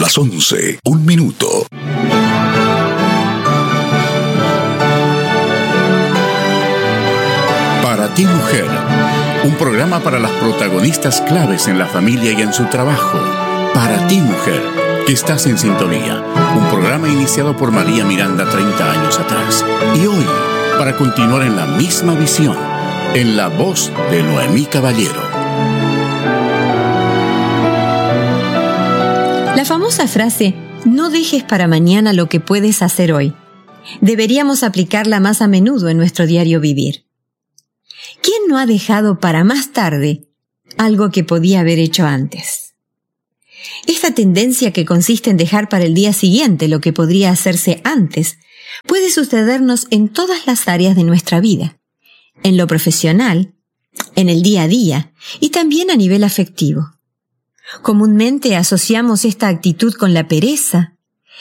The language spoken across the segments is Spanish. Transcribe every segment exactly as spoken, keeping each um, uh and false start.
Las once, un minuto. Para ti, mujer, un programa para las protagonistas claves en la familia y en su trabajo. Para ti, mujer, que estás en sintonía. Un programa iniciado por María Miranda treinta años atrás. Y hoy, para continuar en la misma visión, en la voz de Noemí Caballero. La famosa frase, no dejes para mañana lo que puedes hacer hoy, deberíamos aplicarla más a menudo en nuestro diario vivir. ¿Quién no ha dejado para más tarde algo que podía haber hecho antes? Esta tendencia que consiste en dejar para el día siguiente lo que podría hacerse antes, puede sucedernos en todas las áreas de nuestra vida, en lo profesional, en el día a día y también a nivel afectivo. Comúnmente asociamos esta actitud con la pereza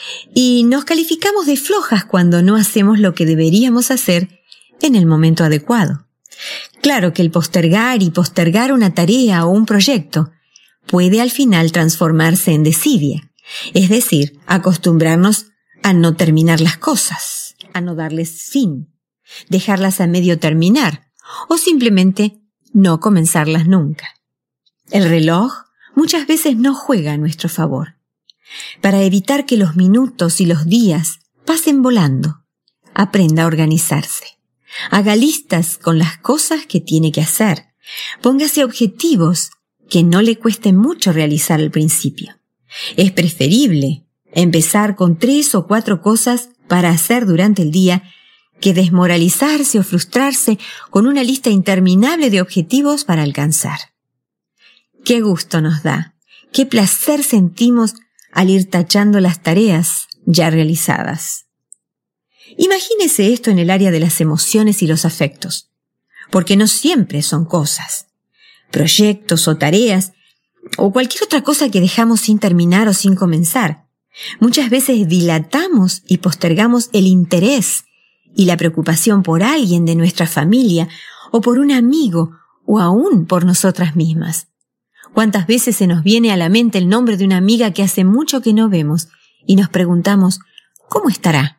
y nos calificamos de flojas cuando no hacemos lo que deberíamos hacer en el momento adecuado. Claro que el postergar y postergar una tarea o un proyecto puede al final transformarse en desidia, es decir, acostumbrarnos a no terminar las cosas, a no darles fin, dejarlas a medio terminar o simplemente no comenzarlas nunca. El reloj muchas veces no juega a nuestro favor. Para evitar que los minutos y los días pasen volando, aprenda a organizarse. Haga listas con las cosas que tiene que hacer. Póngase objetivos que no le cueste mucho realizar al principio. Es preferible empezar con tres o cuatro cosas para hacer durante el día que desmoralizarse o frustrarse con una lista interminable de objetivos para alcanzar. Qué gusto nos da, qué placer sentimos al ir tachando las tareas ya realizadas. Imagínese esto en el área de las emociones y los afectos, porque no siempre son cosas, proyectos o tareas, o cualquier otra cosa que dejamos sin terminar o sin comenzar. Muchas veces dilatamos y postergamos el interés y la preocupación por alguien de nuestra familia, o por un amigo, o aún por nosotras mismas. ¿Cuántas veces se nos viene a la mente el nombre de una amiga que hace mucho que no vemos y nos preguntamos, ¿cómo estará?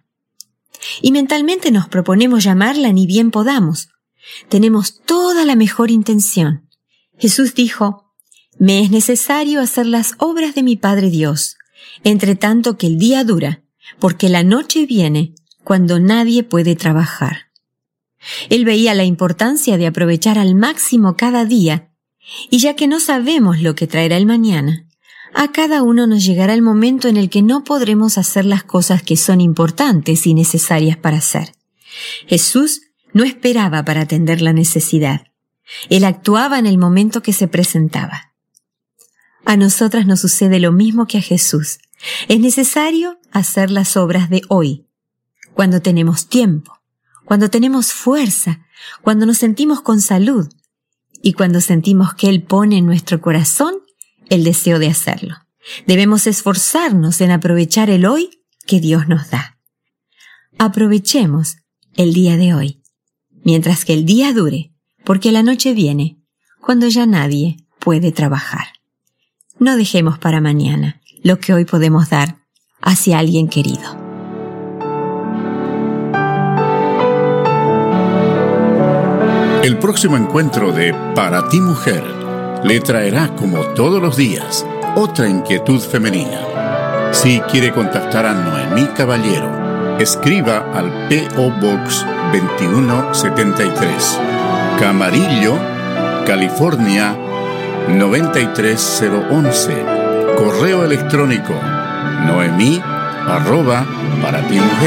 Y mentalmente nos proponemos llamarla ni bien podamos. Tenemos toda la mejor intención. Jesús dijo, «Me es necesario hacer las obras de mi Padre Dios, entre tanto que el día dura, porque la noche viene cuando nadie puede trabajar». Él veía la importancia de aprovechar al máximo cada día. Y ya que no sabemos lo que traerá el mañana, a cada uno nos llegará el momento en el que no podremos hacer las cosas que son importantes y necesarias para hacer. Jesús no esperaba para atender la necesidad. Él actuaba en el momento que se presentaba. A nosotras nos sucede lo mismo que a Jesús. Es necesario hacer las obras de hoy, cuando tenemos tiempo, cuando tenemos fuerza, cuando nos sentimos con salud, y cuando sentimos que Él pone en nuestro corazón el deseo de hacerlo. Debemos esforzarnos en aprovechar el hoy que Dios nos da. Aprovechemos el día de hoy, mientras que el día dure, porque la noche viene cuando ya nadie puede trabajar. No dejemos para mañana lo que hoy podemos dar hacia alguien querido. El próximo encuentro de Para ti, mujer, le traerá, como todos los días, otra inquietud femenina. Si quiere contactar a Noemí Caballero, escriba al P O Box veintiuno setenta y tres, Camarillo, California noventa y tres cero once. Correo electrónico noemí arroba para ti mujer